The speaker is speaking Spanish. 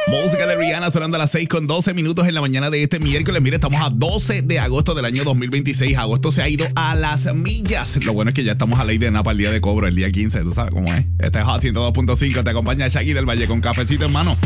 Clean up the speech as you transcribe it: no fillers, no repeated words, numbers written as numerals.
Música de Rihanna sonando a las 6:12 en la mañana de este miércoles. Mire, estamos a 12 de agosto del año 2026. Agosto se ha ido a las millas. Lo bueno es que ya estamos a ley de napa el día de cobro, el día 15. Tú sabes cómo es. Este es Hot 102.5. Te acompaña Shaggy del Valle con cafecito en mano.